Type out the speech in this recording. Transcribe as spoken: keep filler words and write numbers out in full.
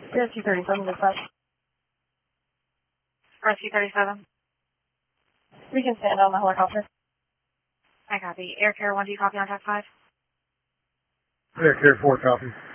Rescue thirty-seven, dispatch. Rescue thirty-seven. We can stand on the helicopter. I copy. Air Care one, do you copy on Tac five? Air Care four, copy.